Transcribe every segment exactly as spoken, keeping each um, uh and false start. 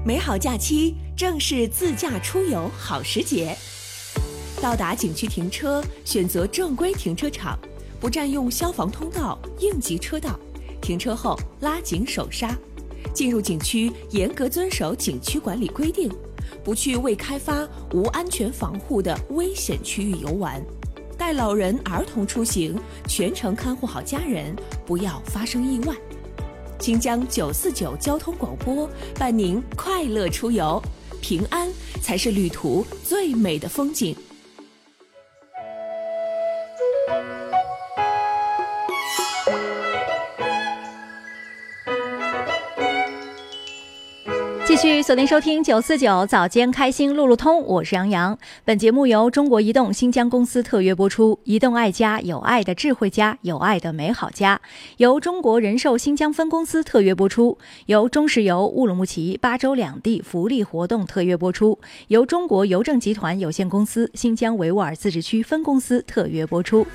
美好假期正是自驾出游好时节。到达景区停车，选择正规停车场，不占用消防通道、应急车道。停车后拉紧手刹。进入景区严格遵守景区管理规定，不去未开发、无安全防护的危险区域游玩。带老人、儿童出行，全程看护好家人，不要发生意外。新疆九四九交通广播伴您快乐出游，平安才是旅途最美的风景。 继续锁定收听九四九早间开心路路通，我是杨洋。本节目由中国移动新疆公司特约播出，移动爱家，有爱的智慧家，有爱的美好家。由中国人寿新疆分公司特约播出，由中石油乌鲁木齐巴州两地福利活动特约播出，由中国邮政集团有限公司新疆维吾尔自治区分公司特约播出。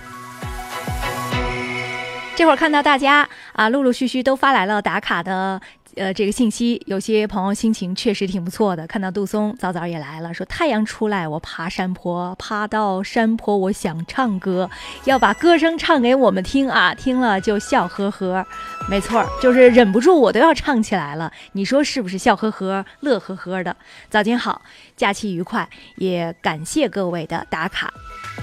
这会儿看到大家啊，陆陆续续都发来了打卡的呃，这个信息，有些朋友心情确实挺不错的。看到杜松早早也来了，说太阳出来我爬山坡，爬到山坡我想唱歌，要把歌声唱给我们听啊，听了就笑呵呵。没错，就是忍不住我都要唱起来了，你说是不是？笑呵呵乐呵呵的。早间好，假期愉快，也感谢各位的打卡。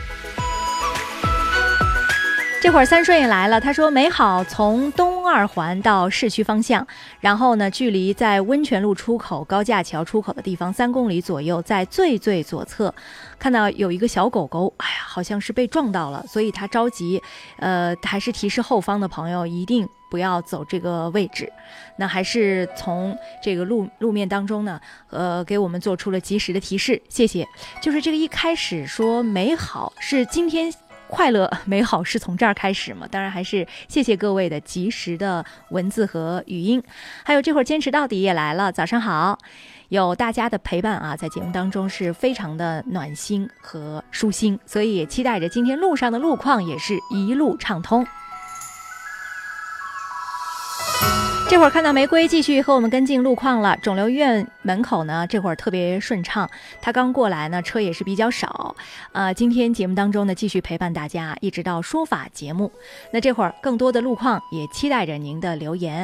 这会儿三顺也来了，他说美好从东二环到市区方向，然后呢距离在温泉路出口高架桥出口的地方三公里左右，在最最左侧看到有一个小狗狗，哎呀好像是被撞到了，所以他着急，呃还是提示后方的朋友一定不要走这个位置。那还是从这个路路面当中呢呃给我们做出了及时的提示，谢谢。就是这个一开始说美好是今天快乐美好是从这儿开始嘛？当然还是谢谢各位的及时的文字和语音。还有这会儿坚持到底也来了，早上好，有大家的陪伴啊，在节目当中是非常的暖心和舒心，所以也期待着今天路上的路况也是一路畅通。这会儿看到玫瑰继续和我们跟进路况了，肿瘤医院门口呢这会儿特别顺畅，他刚过来呢车也是比较少。呃，今天节目当中呢继续陪伴大家一直到说法节目，那这会儿更多的路况也期待着您的留言。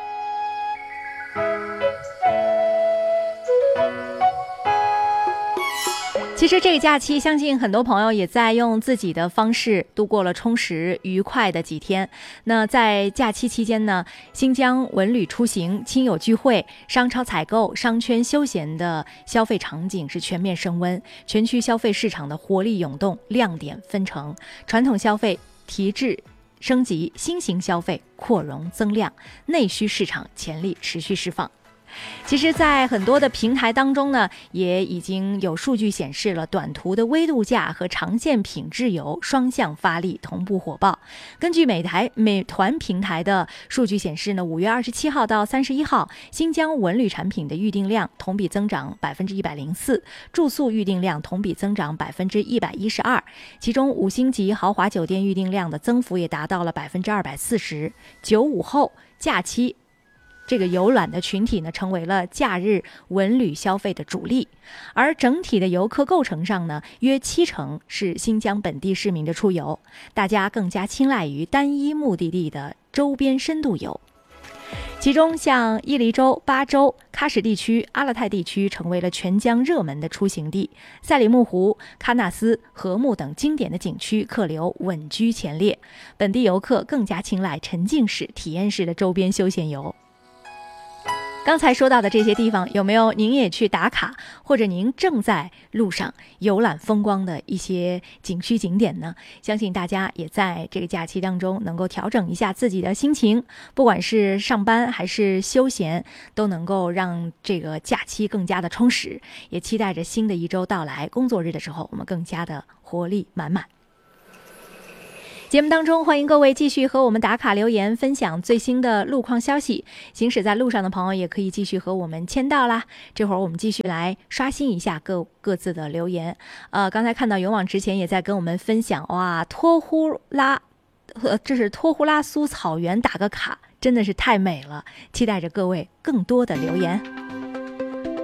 其实这个假期相信很多朋友也在用自己的方式度过了充实愉快的几天。那在假期期间呢，新疆文旅出行、亲友聚会、商超采购、商圈休闲的消费场景是全面升温，全区消费市场的活力涌动，亮点纷呈，传统消费提质升级，新型消费扩容增量，内需市场潜力持续释放。其实在很多的平台当中呢，也已经有数据显示了短途的微度假和长线品质游双向发力，同步火爆。根据美台美团平台的数据显示呢，五月二十七号到三十一号，新疆文旅产品的预订量同比增长百分之一百零四，住宿预订量同比增长百分之一百一十二，其中五星级豪华酒店预订量的增幅也达到了百分之二百四十。九五后假期这个游览的群体呢，成为了假日文旅消费的主力，而整体的游客构成上呢，约七成是新疆本地市民的出游，大家更加青睐于单一目的地的周边深度游。其中像伊犁州、巴州、喀什地区、阿勒泰地区成为了全疆热门的出行地，赛里木湖、喀纳斯、禾木等经典的景区客流稳居前列，本地游客更加青睐沉浸式、体验式的周边休闲游。刚才说到的这些地方，有没有您也去打卡，或者您正在路上游览风光的一些景区景点呢？相信大家也在这个假期当中能够调整一下自己的心情，不管是上班还是休闲，都能够让这个假期更加的充实。也期待着新的一周到来，工作日的时候我们更加的活力满满。节目当中，欢迎各位继续和我们打卡留言，分享最新的路况消息。行驶在路上的朋友也可以继续和我们签到啦。这会儿我们继续来刷新一下各各自的留言。呃，刚才看到勇往直前也在跟我们分享，哇，托呼拉，呃，这是托呼拉苏草原打个卡，真的是太美了。期待着各位更多的留言。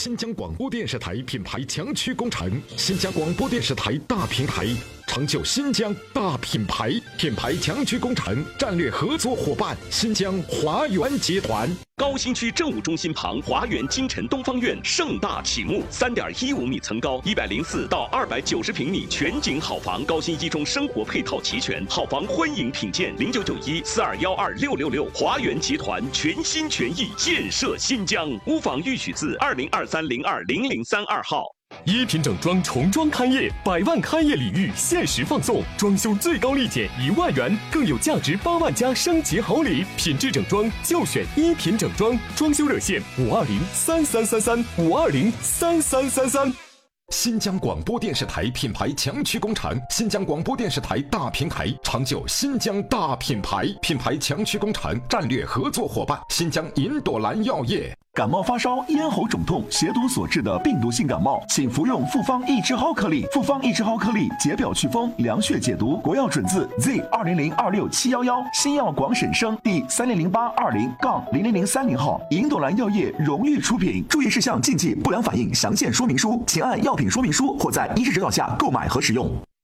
新疆广播电视台品牌强驱工程，新疆广播电视台大平台，成就新疆大品牌。品牌强驱工程战略合作伙伴：新疆华源集团。 高新区政务中心旁华源金晨东方院盛大启幕，三点一五米层高，一百零四到二百九十平米全景好房，高新一中生活配套齐全，好房欢迎品鉴。零九九一四二幺二六六六，华源集团全心全意建设新疆。屋房预许字二零二三零二零零三二号。 一品整装重装开业，百万开业礼遇限时放送，装修最高立减一万元，更有价值八万加升级好礼。品质整装就选一品整装，装修热线五二零三三三三五二零三三三三。 新疆广播电视台品牌强驱工程，新疆广播电视台大平台，成就新疆大品牌。品牌强驱工程战略合作伙伴：新疆银朵兰药业。 感冒发烧、咽喉肿痛、血毒所致的病毒性感冒，请服用复方益之蒿颗粒。复方益之蒿颗粒解表祛风、凉血解毒，国药准字 Z 二零零二六七幺幺，新药广审生第三零零八二零杠零零零三零号，银朵兰药业荣誉出品。注意事项、禁忌、不良反应详见说明书，请按药品说明书或在医师指导下购买和使用。